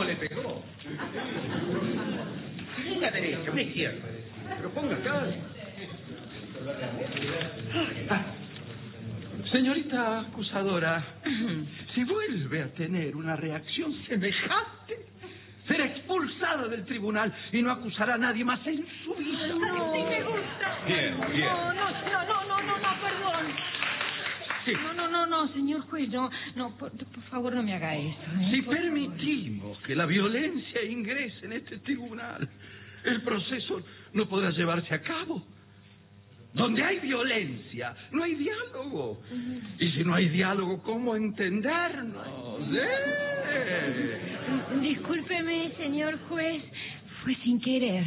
le pegó. Una derecha, una izquierda. Pero ponga acá. Señorita acusadora, si vuelve a tener una reacción semejante, será expulsada del tribunal y no acusará a nadie más en su vida. No. Sí me gusta. Bien. No, perdón. Sí. No, señor juez, no, por favor no me haga eso. Si por permitimos que la violencia ingrese en este tribunal, el proceso no podrá llevarse a cabo. Donde hay violencia, no hay diálogo. Y si no hay diálogo, ¿cómo entendernos? Discúlpeme, señor juez, fue sin querer.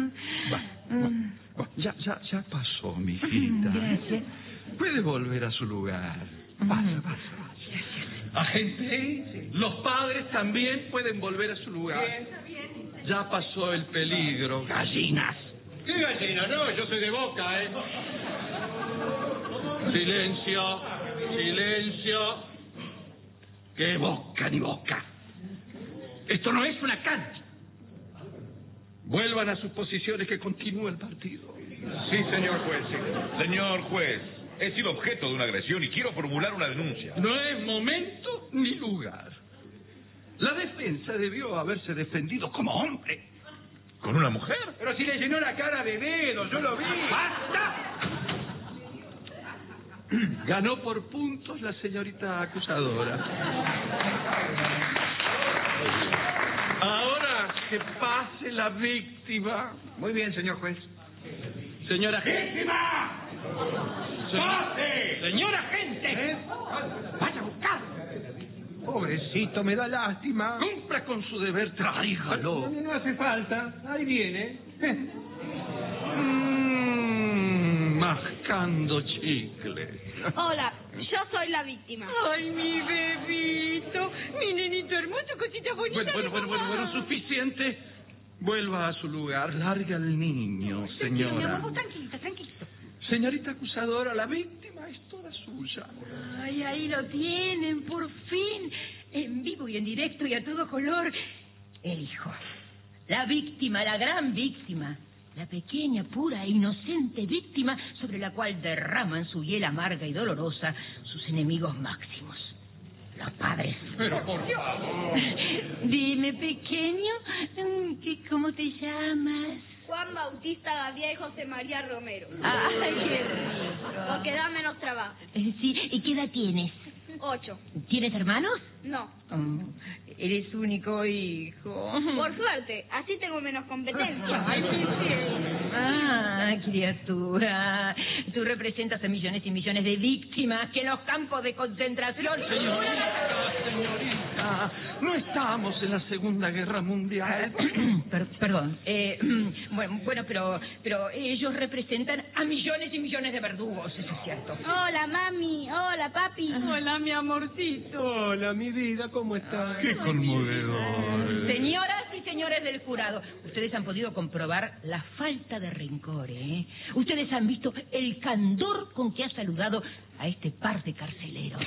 Ya pasó, mi hijita. Gracias. Puede volver a su lugar. Vaya. Agente, los padres también pueden volver a su lugar. Ya pasó el peligro, gallinas. ¿Qué gallina? No, yo soy de Boca, ¿eh? Silencio. ¡Qué boca ni boca! Esto no es una cancha. Vuelvan a sus posiciones, que continúe el partido. Sí, señor juez. Sí. Señor juez, he sido objeto de una agresión y quiero formular una denuncia. No es momento ni lugar. La defensa debió haberse defendido como hombre. ¿Con una mujer? Pero si le llenó la cara de dedos, yo lo vi. ¡Basta! Ganó por puntos la señorita acusadora. Ahora que pase la víctima. Muy bien, señor juez. Señora ¡Víctima! ¡Pase! Señora gente. Vaya a buscar. Pobrecito, me da lástima. Cumpla con su deber, tráigalo. No hace falta. Ahí viene. Mascando chicle. Hola, yo soy la víctima. Ay, mi bebito, mi nenito hermoso, cosita bonita. Bueno, suficiente. Vuelva a su lugar. Larga al niño, señora. Tranquilito. Señorita acusadora, la víctima es toda suya. Ay, ahí lo tienen, por fin. En vivo y en directo y a todo color. El hijo. La víctima, la gran víctima. La pequeña, pura e inocente víctima sobre la cual derraman su hiel amarga y dolorosa sus enemigos máximos. Los padres. Pero por favor. Dime, pequeño, ¿cómo te llamas? Juan Bautista Gavía y José María Romero. Ay, qué rico. Porque da menos trabajo. Sí, ¿y qué edad tienes? 8. ¿Tienes hermanos? No. Eres único hijo. Por suerte, así tengo menos competencia. Ay, criatura. Tú representas a millones y millones de víctimas que en los campos de concentración... Señorita, no estamos en la Segunda Guerra Mundial. Perdón. Bueno, pero ellos representan a millones y millones de verdugos, eso es cierto. Hola, mami. Hola, papi. Hola, mi amorcito. Hola, mi vida, ¿cómo estás? Qué conmovedor. Señoras y señores del jurado, ustedes han podido comprobar la falta de rencor, ¿eh? Ustedes han visto el candor con que ha saludado a este par de carceleros.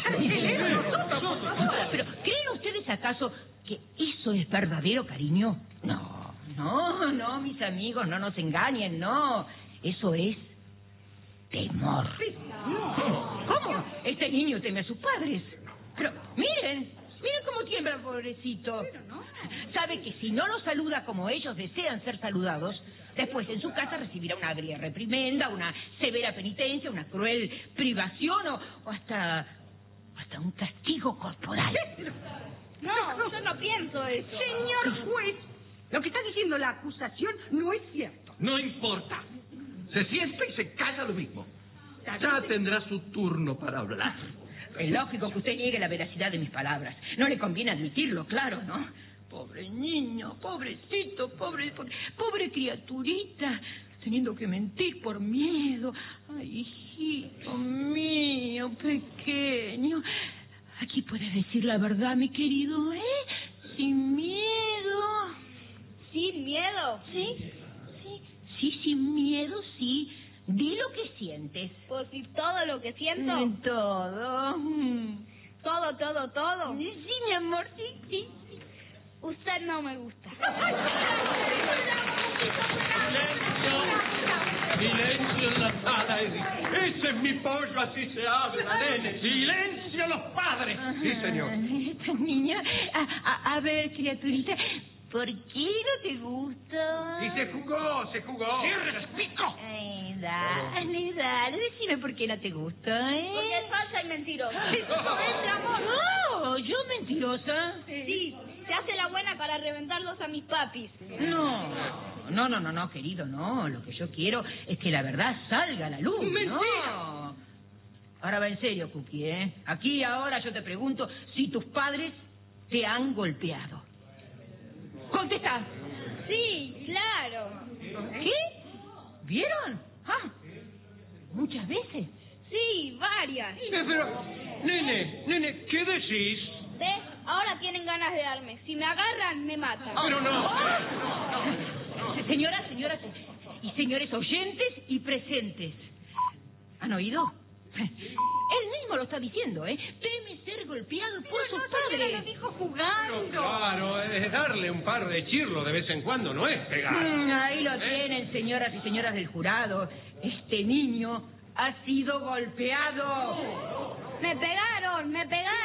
Pero, ¿creen ustedes acaso que eso es verdadero cariño? No, mis amigos, no nos engañen, no. Eso es temor. ¿Cómo? Este niño teme a sus padres. Pero miren cómo tiembla el pobrecito. Sabe que si no los saluda como ellos desean ser saludados, después en su casa recibirá una agria reprimenda, una severa penitencia, una cruel privación o hasta un castigo corporal. No, yo no pienso eso. Señor juez, lo que está diciendo la acusación no es cierto. No importa. Se sienta y se calla lo mismo. Ya tendrá su turno para hablar. Es lógico que usted niegue la veracidad de mis palabras. No le conviene admitirlo, claro, ¿no? Pobre niño, pobrecito, pobre criaturita, teniendo que mentir por miedo. Ay, hijito mío, pequeño. Aquí puedes decir la verdad, mi querido, ¿eh? Sin miedo. ¿Sin miedo? Sí, sin miedo, sí. Di lo que sientes. Pues si todo lo que siento. Todo. Todo. Sí, mi amor, sí. Usted no me gusta. Silencio en la sala, Eddie. Ese es mi pollo, así se habla, nene. Silencio los padres. Sí, señor. Esta niña, a ver, criaturita, ¿por qué no te gusta? Y se jugó. ¡Cierre el pico! Ay, dale, decime por qué no te gusta, ¿eh? Porque es falsa y mentirosa. No, ¿yo mentirosa? Sí, se hace la buena para reventarlos a mis papis. No, querido, no. Lo que yo quiero es que la verdad salga a la luz, ¡Mentira! ¿no? Ahora va en serio, Cookie, ¿eh? Aquí ahora yo te pregunto si tus padres te han golpeado. ¡Contesta! Sí, claro. ¿Qué? ¿Vieron? ¿Muchas veces? Sí, varias. Pero, nene, ¿qué decís? ¿Ves? Ahora tienen ganas de darme. Si me agarran, me matan. Pero no. Señoras y señores oyentes y presentes, ¿han oído? Él mismo lo está diciendo, ¿eh? Teme ser golpeado por sus padres. Lo dijo jugando. Claro, es darle un par de chirlos de vez en cuando, no es pegar. Ahí lo tienen, señoras y señoras del jurado. Este niño ha sido golpeado. Me pegaron.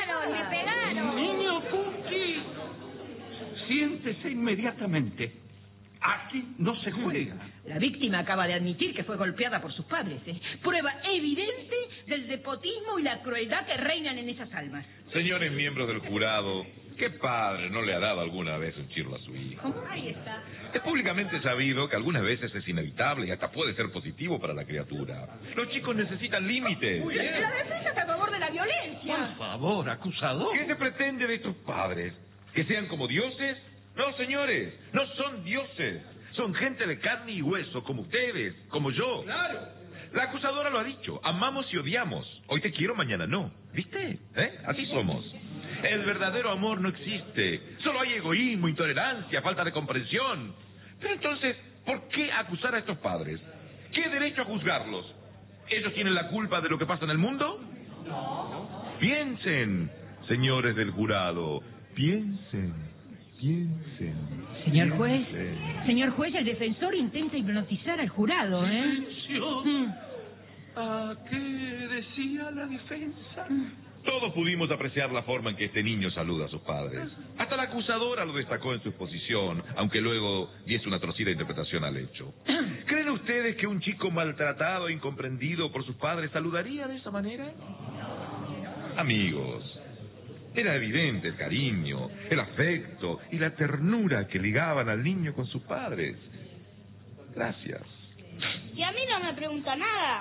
Niño Cookie, siéntese inmediatamente. Aquí no se juega. La víctima acaba de admitir que fue golpeada por sus padres, ¿eh? Prueba evidente del despotismo y la crueldad que reinan en esas almas. Señores miembros del jurado, ¿qué padre no le ha dado alguna vez un chirlo a su hijo? Ahí está. Es públicamente sabido que algunas veces es inevitable y hasta puede ser positivo para la criatura. Los chicos necesitan límites. La defensa está a favor de la violencia. Por favor, acusador. ¿Qué se pretende de estos padres? ¿Que sean como dioses? No, señores, no son dioses. Son gente de carne y hueso, como ustedes, como yo. Claro. La acusadora lo ha dicho, amamos y odiamos. Hoy te quiero, mañana no. ¿Viste? Así somos. El verdadero amor no existe. Solo hay egoísmo, intolerancia, falta de comprensión. Pero entonces, ¿por qué acusar a estos padres? ¿Qué derecho a juzgarlos? ¿Ellos tienen la culpa de lo que pasa en el mundo? No. Piensen, señores del jurado, piensen. Señor juez, el defensor intenta hipnotizar al jurado, ¿eh? Silencio. ¿Qué decía la defensa? Todos pudimos apreciar la forma en que este niño saluda a sus padres. Hasta la acusadora lo destacó en su exposición, aunque luego diese una torcida interpretación al hecho. ¿Creen ustedes que un chico maltratado e incomprendido por sus padres saludaría de esa manera? Amigos, era evidente el cariño, el afecto y la ternura que ligaban al niño con sus padres. Gracias. Y a mí no me pregunta nada.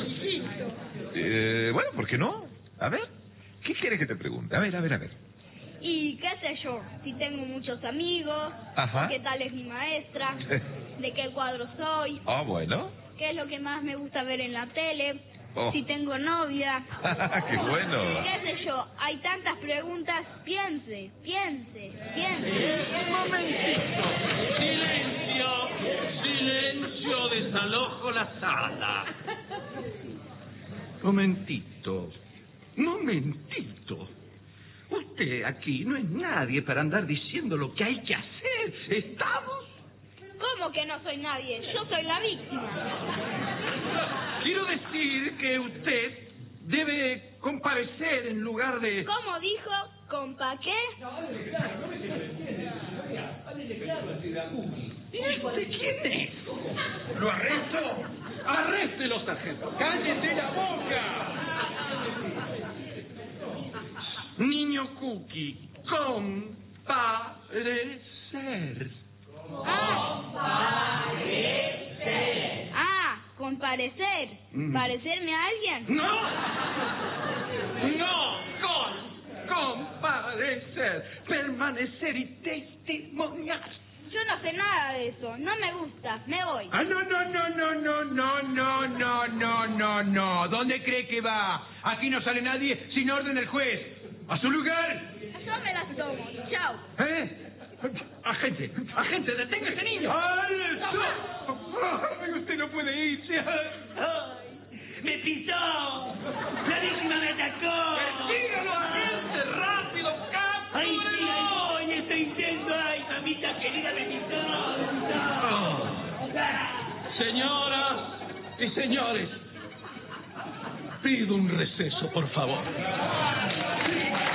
Bueno, ¿por qué no? A ver, ¿qué quieres que te pregunte? A ver. Y qué sé yo, si tengo muchos amigos, Ajá. qué tal es mi maestra, de qué cuadro soy, Bueno. qué es lo que más me gusta ver en la tele, Oh. si tengo novia. ¡Qué bueno! Qué sé yo, hay tantas preguntas, piense. Un momentito. Silencio, desalojo la sala. Momentito. Usted aquí no es nadie para andar diciendo lo que hay que hacer. ¿Estamos? ¿Cómo que no soy nadie? Yo soy la víctima. Quiero decir que usted debe comparecer en lugar de... ¿Cómo dijo? ¿Compa qué? ¿Quién es? ¿Lo arresto? ¡Arréstelo, sargento! ¡Cállese la boca! Niño Cookie, comparecer. Comparecer. ¿Parecerme a alguien? No, comparecer, permanecer y testimoniar. Yo no sé nada de eso, no me gusta, me voy. No. ¿Dónde cree que va? Aquí no sale nadie sin orden del juez. ¡A su lugar! Yo me las tomo, chao. Agente, detenga a ese niño. ¡Ay, usted no puede irse! ¡Me pisó! ¡La víctima me atacó! ¡Sígalo, agente! ¡Rápido, ¡Ay, sí, ahí voy! ¡Estoy intento! ¡Ay, Y señores, pido un receso, por favor.